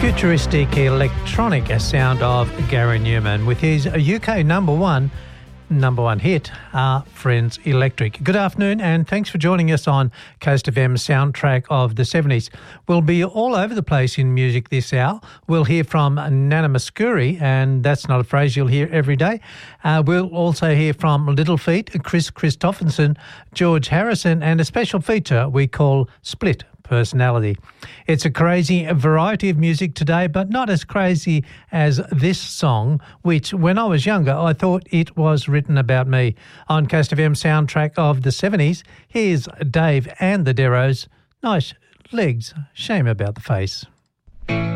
Futuristic electronic sound of Gary Newman with his UK number one hit, Our Friends Electric. Good afternoon and thanks for joining us on Coast FM's soundtrack of the 70s. We'll be all over the place in music this hour. We'll hear from Nana Muscuri, and that's not a phrase you'll hear every day. We'll also hear from Little Feat, Chris Christopherson, George Harrison, and a special feature we call Split Personality. It's a crazy variety of music today, but not as crazy as this song, which when I was younger, I thought it was written about me. On Coast FM soundtrack of the 70s, here's Dave and the Deros. Nice legs, shame about the face.